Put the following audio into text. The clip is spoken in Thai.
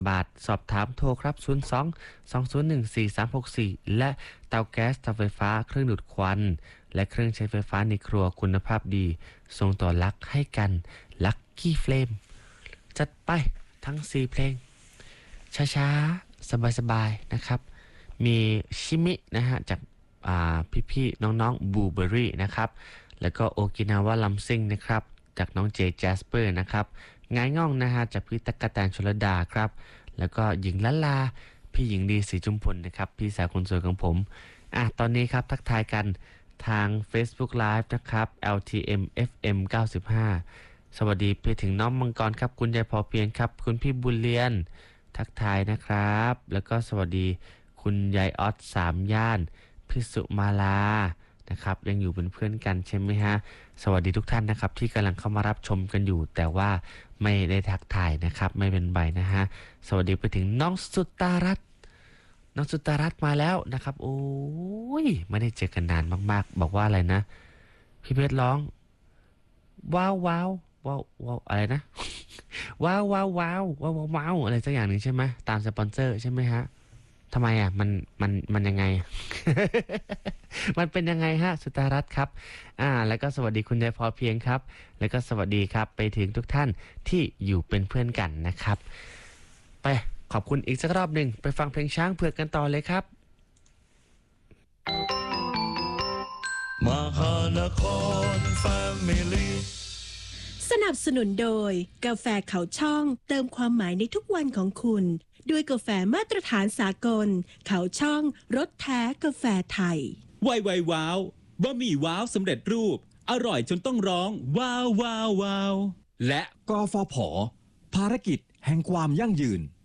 บาทสอบถามโทรครับ02 201 4364และเตาแก๊สเตาไฟฟ้าเครื่องดูดควันและเครื่องใช้ไฟฟ้าในครัวคุณภาพดีส่งต่อรักให้กันลัคกี้เฟลมจัดไปทั้ง4เพลงช้าๆสบายๆนะครับมีชิมินะฮะจากพี่ๆน้องๆบูเบอรี่นะครับแล้วก็โอกินาวาลัมซิงนะครับจากน้องเจแจสเปอร์นะครับงายง่องนะฮะจากพี่ตั๊กแตนชลดาครับแล้วก็หญิงละลาพี่หญิงดีศรีจุมพลนะครับพี่สาวคนสวยของผมตอนนี้ครับทักทายกันทาง Facebook Live นะครับ LTM FM 95สวัสดีไปถึงน้องมังกรครับคุณยายพอเพียงครับคุณพี่บุญเลียนทักทายนะครับแล้วก็สวัสดีคุณยายออส3ย่านพี่สุมาลานะครับยังอยู่เป็นเพื่อนกันใช่ไหมฮะสวัสดีทุกท่านนะครับที่กำลังเข้ามารับชมกันอยู่แต่ว่าไม่ได้ทักทายนะครับไม่เป็นไรนะฮะสวัสดีไปถึงน้องสุตารัตน์มาแล้วนะครับโอ้ยไม่ได้เจอกันนานมากๆบอกว่าอะไรนะพี่เพชรร้องว้าวว้าวว้าวว้าวอะไรนะ ว้าวว้าวว้าวว้าวว้าวอะไรสักอย่างหนึ่งใช่ไหมตามสปอนเซอร์ใช่ไหมฮะทำไมมันยังไง มันเป็นยังไงฮะสุตารัตน์ครับแล้วก็สวัสดีคุณยายพอเพียงครับแล้วก็สวัสดีครับไปถึงทุกท่านที่อยู่เป็นเพื่อนกันนะครับไปขอบคุณอีกสักรอบหนึ่งไปฟังเพลงช้างเผือกกันต่อเลยครับมหานครแฟมิลี่สนับสนุนโดยกาแฟเขาช่องเติมความหมายในทุกวันของคุณด้วยกาแฟมาตรฐานสากลเขาช่องรสแท้กาแฟไทยไวว้าวบะหมี่ว้าวสำเร็จรูปอร่อยจนต้องร้องว้าวว้าวว้าวและกฟผภารกิจแห่งความยั่งยืน